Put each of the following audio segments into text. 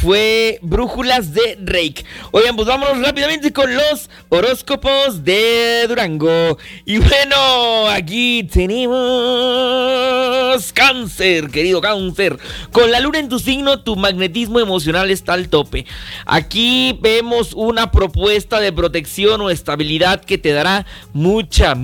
fue Brújulas de Rake. Oigan, pues vámonos rápidamente con los horóscopos de Durango. Y bueno, aquí tenemos Cáncer, querido Cáncer. Con la luna en tu signo, tu magnetismo emocional está al tope. Aquí vemos una propuesta de protección o estabilidad que te dará mucha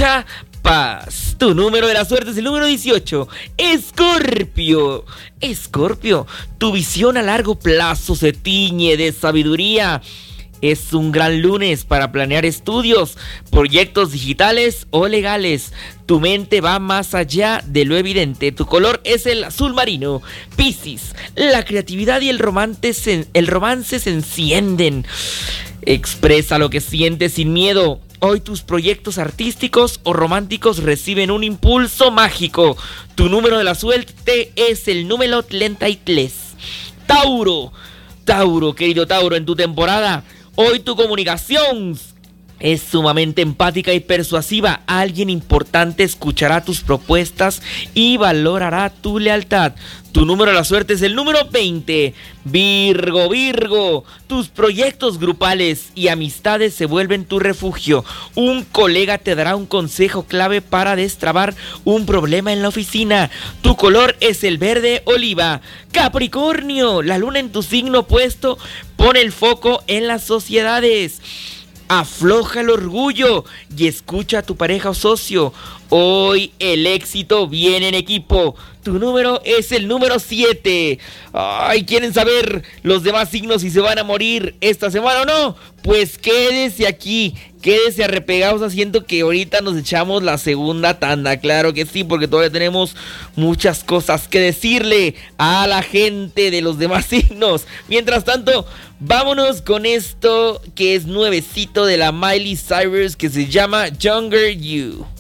paz. Tu número de la suerte es el número 18. Escorpio. Escorpio, tu visión a largo plazo se tiñe de sabiduría. Es un gran lunes para planear estudios, proyectos digitales o legales. Tu mente va más allá de lo evidente. Tu color es el azul marino. Piscis, la creatividad y el romance se encienden. Expresa lo que sientes sin miedo. Hoy tus proyectos artísticos o románticos reciben un impulso mágico. Tu número de la suerte es el número 33. Tauro. Tauro, querido Tauro, en tu temporada, hoy tu comunicación es sumamente empática y persuasiva. Alguien importante escuchará tus propuestas y valorará tu lealtad. Tu número de la suerte es el número 20. Virgo, tus proyectos grupales y amistades se vuelven tu refugio. Un colega te dará un consejo clave para destrabar un problema en la oficina. Tu color es el verde oliva. Capricornio, la luna en tu signo opuesto pone el foco en las sociedades. Afloja el orgullo y escucha a tu pareja o socio. Hoy el éxito viene en equipo. Tu número es el número 7. Ay, ¿quieren saber los demás signos si se van a morir esta semana o no? Pues quédese aquí, quédese arrepegados haciendo que ahorita nos echamos la segunda tanda. Claro que sí, porque todavía tenemos muchas cosas que decirle a la gente de los demás signos. Mientras tanto, vámonos con esto que es nuevecito de la Miley Cyrus, que se llama Younger You.